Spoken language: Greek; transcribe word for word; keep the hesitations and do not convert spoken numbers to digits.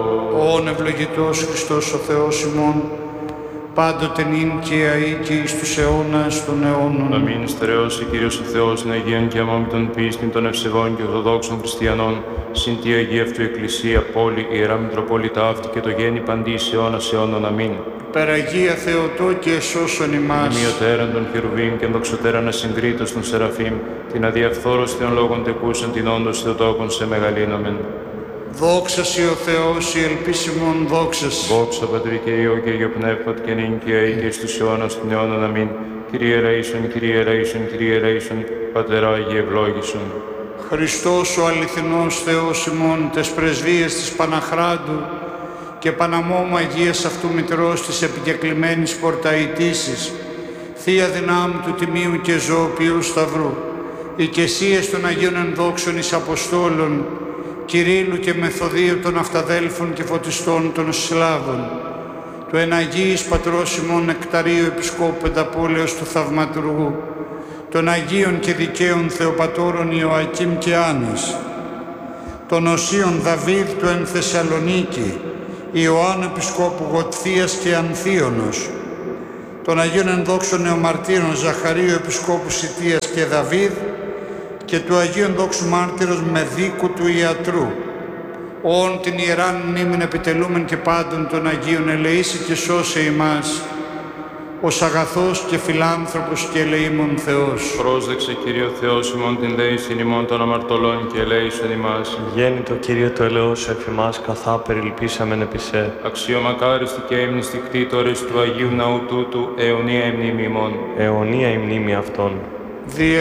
Ον ευλογητός Χριστός ο Θεός ημών, πάντοτε νυν και αεί και εις τους αιώνας των αιώνων. Αμήν. Στερεώσει Κύριος ο Θεός την Αγίαν και αμόμη των πίστην των ευσεβών και ορθοδόξων χριστιανών, συν τη Αγία αυτού Εκκλησία, πόλη, Ιερά Μητροπόλητα αυτή και το γέννη παντής αιώνας αιώνων. Αμήν. Περαγία Θεοτό και εσώσον ημάς. Μειωτέραν των χερουβίμ και ενδοξωτέραν ασυγκρίτως των σεραφείμ, την αδιαφθόρος των λόγων τεκούσαν την όντως Θεοτόκον σε μεγαλύνομεν. Δόξα σοι ο Θεός, η ελπίσιμον δόξα σοι. Δόξα Πατρί και Υιό και Υιό Πνεύματ και νυν και αεί και στους αιώνας των αιώνων. Αμήν. Kyrie eleison, Kyrie eleison, Kyrie eleison, Πατερά Αγίε ευλόγησον. Χριστός ο αληθινός Θεός ημών, τες πρεσβείες της Παναχράντου και Παναμόμου Αγίας αυτού Μητρός της επικεκλημένης πορταητήσης, Θεία δυνάμει του Τιμίου και Ζωοποιού Σταυρού, οικεσίες των Αγίων Ενδόξων εις Αποστόλων, Κυρίλλου και Μεθοδίου των Αυταδέλφων και Φωτιστών των Σλάβων, του Εναγίης Πατρός ημών Νεκταρίου Επισκόπου Πενταπόλεως του Θαυματουργού, των Αγίων και Δικαίων Θεοπατώρων Ιωακήμ και Άννας, των Οσίων Δαβίδ του εν Θεσσαλονίκη, Ιωάννου Επισκόπου Γοτφίας και Ανθίωνος, των Αγίων Ενδόξων Νεομαρτύρων Ζαχαρίου Επισκόπου Σιτίας και Δαβίδ και του Αγίου Ενδόξου Μάρτυρος Μεδίκου του Ιατρού, όν την Ιεράν μνήμην επιτελούμεν και πάντων των Αγίων ελεήσει και σώσε ημάς, ως αγαθός και φιλάνθρωπος και ελεήμων Θεός. Πρόσδεξε Κύριε ο Θεός ημών την δέησιν ημών των αμαρτωλών και ελέησον ημάς. Γέννητο Κύριε το ελεός εφ' ημάς, καθά περιλυπήσαμεν επί σε. Αξιομακάριστη και ύμνηστη κτήτορες του Αγίου Ναού τούτου, αιωνία η μνήμη ημών. Αιωνία η μνήμη αυτών. Διε